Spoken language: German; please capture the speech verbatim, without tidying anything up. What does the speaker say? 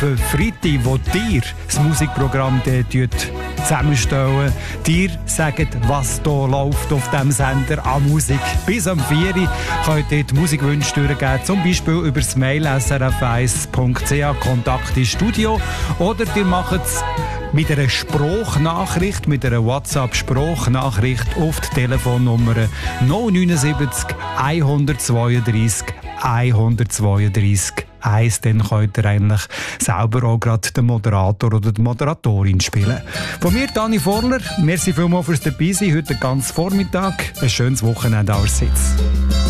Gruppe Fritti, wo dir das Musikprogramm zusammenstellen. Dir sagen, was hier läuft auf diesem Sender an Musik. Bis am vier Uhr könnt ihr die Musikwünsche durchgeben, zum Beispiel über das Mail s r f eins punkt c h Kontakt ins Studio, oder ihr macht es mit einer Sprachnachricht, mit einer WhatsApp-Sprachnachricht auf die Telefonnummer null neun sieben eins zwei drei eins zwei drei eins. Dann könnt ihr eigentlich selber auch gerade den Moderator oder die Moderatorin spielen. Von mir, Dani Vorler, merci vielmals fürs Dabeisein heute den ganzen Vormittag. Ein schönes Wochenende allerseits.